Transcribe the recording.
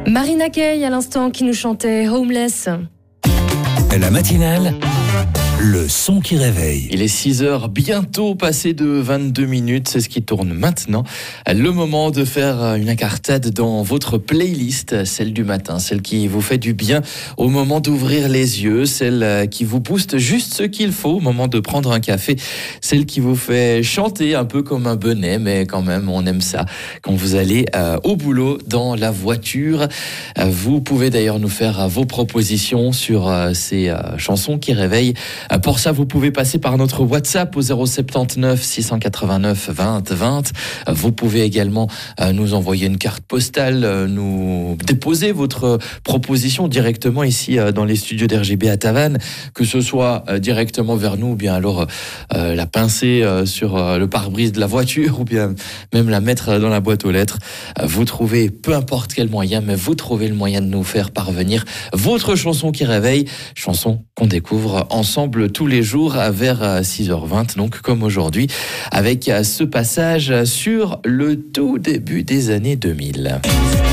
Marina Kaye à l'instant qui nous chantait Homeless. La matinale, le son qui réveille. Il est 6h, bientôt passé de 22 minutes, c'est ce qui tourne maintenant. Le moment de faire une incartade dans votre playlist, celle du matin, celle qui vous fait du bien au moment d'ouvrir les yeux, celle qui vous booste juste ce qu'il faut au moment de prendre un café, celle qui vous fait chanter un peu comme un bonnet, mais quand même on aime ça quand vous allez au boulot dans la voiture. Vous pouvez d'ailleurs nous faire vos propositions sur ces chansons qui réveillent. Pour ça, vous pouvez passer par notre WhatsApp au 079 689 20 20. Vous pouvez également nous envoyer une carte postale, nous déposer votre proposition directement ici dans les studios d'RGB à Tavannes, que ce soit directement vers nous ou bien alors la pincer sur le pare-brise de la voiture ou bien même la mettre dans la boîte aux lettres. Vous trouvez, peu importe quel moyen, mais vous trouvez le moyen de nous faire parvenir votre chanson qui réveille, chanson qu'on découvre ensemble tous les jours vers 6h20, donc comme aujourd'hui, avec ce passage sur le tout début des années 2000.